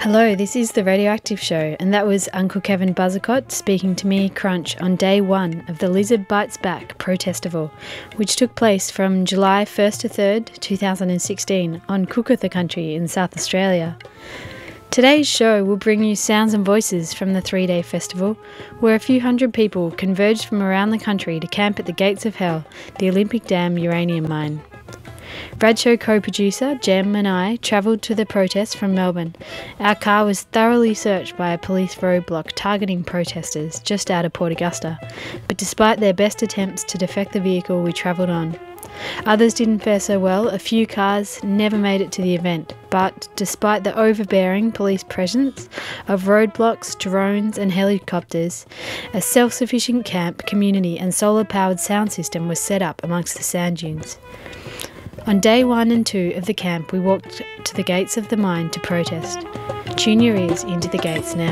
Hello, this is The Radioactive Show, and that was Uncle Kevin Buzzacott speaking to me, Crunch, on day one of the Lizard Bites Back Protestival, which took place from July 1st to 3rd, 2016, on Cookatha Country in South Australia. Today's show will bring you sounds and voices from the three-day festival, where a few hundred people converged from around the country to camp at the gates of hell, the Olympic Dam uranium mine. Bradshow co-producer Jem and I travelled to the protest from Melbourne. Our car was thoroughly searched by a police roadblock targeting protesters just out of Port Augusta, but despite their best attempts to defect the vehicle, we travelled on. Others didn't fare so well. A few cars never made it to the event, but despite the overbearing police presence of roadblocks, drones and helicopters, a self-sufficient camp, community and solar-powered sound system was set up amongst the sand dunes. On day 1 and 2 of the camp, we walked to the gates of the mine to protest. Tune your ears into the gates now.